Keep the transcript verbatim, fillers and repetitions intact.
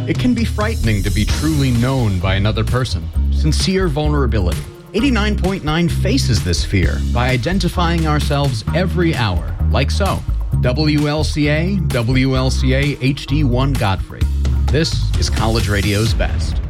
It can be frightening to be truly known by another person. Sincere vulnerability. eighty-nine point nine faces this fear by identifying ourselves every hour, like so. W L C A, W L C A H D one Godfrey. This is College Radio's Best.